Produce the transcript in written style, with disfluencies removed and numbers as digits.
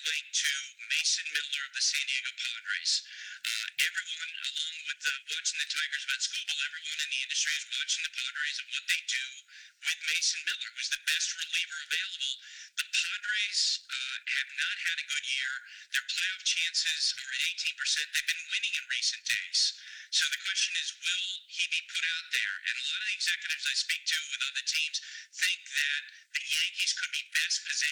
linked to Mason Miller of the San Diego Padres. Everyone, along with watching the Tigers about Skubal, everyone in the industry is watching the Padres and what they do with Mason Miller, who's the best reliever available. The Padres have not had a good year. Their playoff chances are at 18%. They've been winning in recent days. So the question is, will he be put out there? And a lot of the executives I speak to with other teams think that the Yankees could be best positioned